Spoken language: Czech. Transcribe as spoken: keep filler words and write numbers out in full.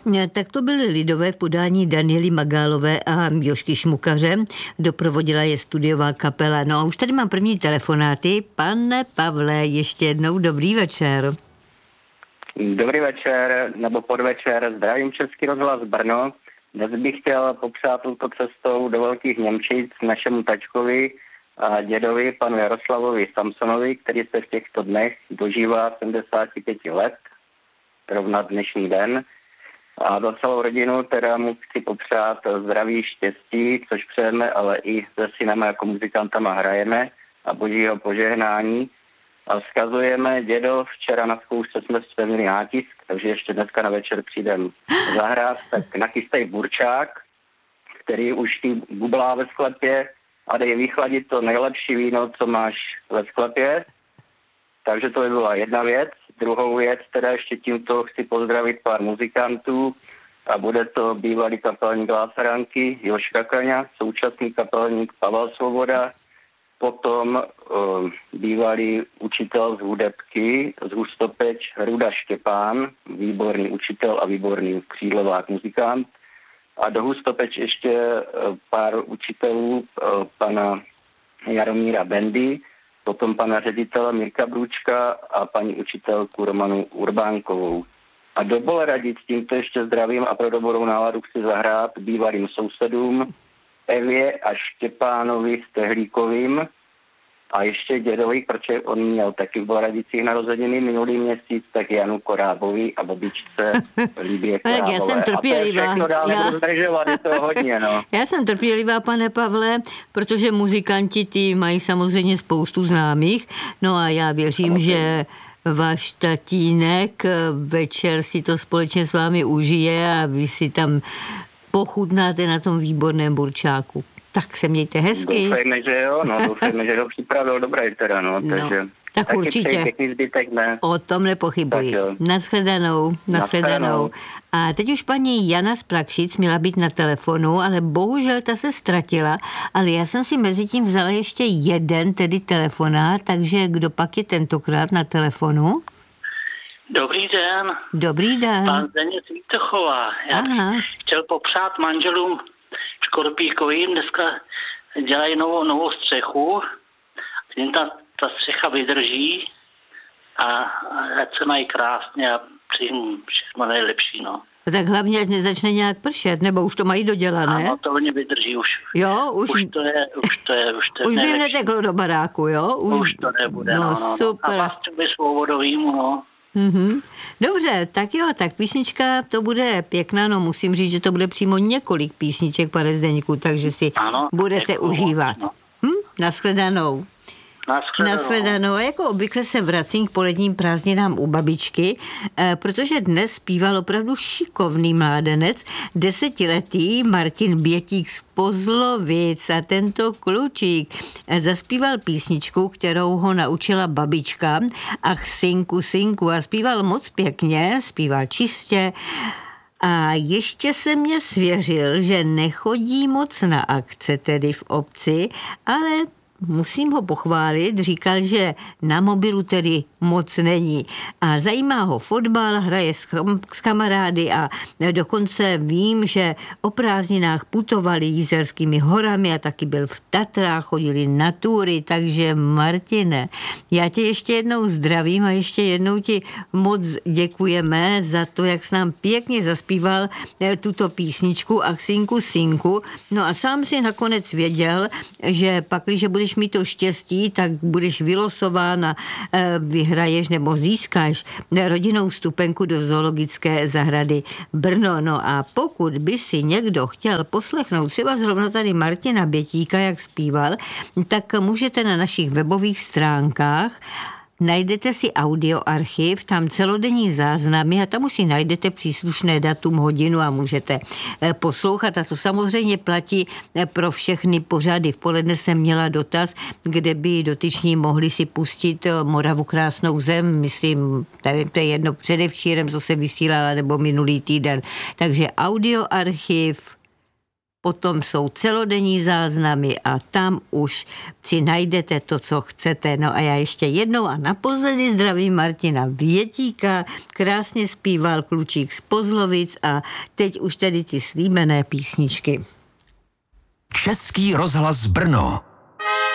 Tak to byly lidové v podání Daniely Magálové a Jožky Šmukaře. Doprovodila je studiová kapela. No a už tady mám první telefonáty. Pane Pavle, ještě jednou dobrý večer. Dobrý večer, nebo podvečer. Zdravím Český rozhlas Brno. Dnes bych chtěl popřát touto cestou do Velkých Němčic našemu tačkovi a dědovi, panu Jaroslavovi Samsonovi, který se v těchto dnech dožívá sedmdesát pět let, rovna dnešní den. A za celou rodinu teda mu chci popřát zdraví, štěstí, což přejeme, ale i se synama jako muzikantama hrajeme a božího požehnání. A vzkazujeme, dědo, včera na zkoušce jsme splnili nátisk, takže ještě dneska na večer přijdem zahrát, tak nachystej burčák, který už ty bublá ve sklepě a dej vychladit to nejlepší víno, co máš ve sklepě. Takže to by byla jedna věc. Druhou věc, teda ještě tímto chci pozdravit pár muzikantů a bude to bývalý kapelník Lásaranky Jožka Kaňa, současný kapelník Pavel Svoboda, potom uh, bývalý učitel z hudebky z Hustopeč Ruda Štěpán, výborný učitel a výborný křídlovák muzikant. A do Hustopeč ještě uh, pár učitelů, uh, pana Jaromíra Bendy, potom pana ředitele Mirka Brůčka a paní učitelku Romanu Urbánkovou. A do Boleradic tímto ještě zdravím a pro dobrou náladu chci zahrát bývalým sousedům Evě a Štěpánovi Stehlíkovým a ještě dědovi, protože on měl taky v Boleradicích narozeniny minulý měsíc, tak Janu Korábovi a babičce Líbě Korábové. Já jsem trpělivá. A to je všechno, dál nebudu zdržovat, je to hodně, no. Já jsem trpělivá, pane Pavle, protože muzikanti ty mají samozřejmě spoustu známých, no a já věřím, že váš tatínek večer si to společně s vámi užije a vy si tam pochutnáte na tom výborném burčáku. Tak se mějte hezky. Doufejme, že jo, no doufejme, že ho připravil dobrý teda, no, no takže... Tak určitě. Zbytek, ne? O tom nepochybuji. Nashledanou, nashledanou. A teď už paní Jana z Prakšic měla být na telefonu, ale bohužel ta se ztratila, ale já jsem si mezi tím vzala ještě jeden, tedy telefonát, takže kdo pak je tentokrát na telefonu? Dobrý den. Dobrý den. Pan Zdeněk Vítochová. Já Aha. chtěl popřát manželům Škorpíkovým, dneska dělají novou, novou střechu, tím ta, ta střecha vydrží a, a ať se mají krásně a přijím všechno nejlepší, no. Tak hlavně, ať nezačne nějak pršet, nebo už to mají dodělané? Ano, to hodně vydrží už. Jo, už... Už to je, už to je, už to je Už by neteklo do baráku, jo? Už, už to nebude, no, no, no. Super. A vlastně Svobodovýmu, no. Mm-hmm. Dobře, tak jo, tak písnička to bude pěkná, no musím říct, že to bude přímo několik písniček, pane Zdeňku, takže si ano, budete děkuju, užívat. No. Hm? Nashledanou. Nashledanou. Nashledanou. A jako obvykle se vracím k poledním prázdninám u babičky, eh, protože dnes zpíval opravdu šikovný mládenec, desetiletý Martin Bětík z Pozlovic a tento klučík eh, zaspíval písničku, kterou ho naučila babička, ach synku, synku, a zpíval moc pěkně, zpíval čistě. A ještě se mě svěřil, že nechodí moc na akce tedy v obci, ale musím ho pochválit, říkal, že na mobilu tedy moc není. A zajímá ho fotbal, hraje s, s kamarády a dokonce vím, že o prázdninách putovali Jízerskými horami a taky byl v Tatrách, chodili na túry, takže Martine, já tě ještě jednou zdravím a ještě jednou ti moc děkujeme za to, jak jsi nám pěkně zaspíval tuto písničku Ach synku, synku. No a sám si nakonec věděl, že pak, když budeš mít to štěstí, tak budeš vylosován a e, vyhraješ nebo získáš rodinnou vstupenku do zoologické zahrady Brno. No a pokud by si někdo chtěl poslechnout třeba zrovna tady Martina Bětíka, jak zpíval, tak můžete na našich webových stránkách najdete si audioarchiv, tam celodenní záznamy a tam už si najdete příslušné datum, hodinu a můžete poslouchat. A to samozřejmě platí pro všechny pořady. V poledne jsem měla dotaz, kde by dotyční mohli si pustit Moravu krásnou zem, myslím, nevím, to je jedno předevčírem, co se vysílala, nebo minulý týden. Takže audioarchiv potom jsou celodenní záznamy a tam už si najdete to, co chcete. No a já ještě jednou a naposledy zdravím Martina Bětíka, krásně zpíval Klučík z Pozlovic a teď už tedy ty slíbené písničky. Český rozhlas Brno.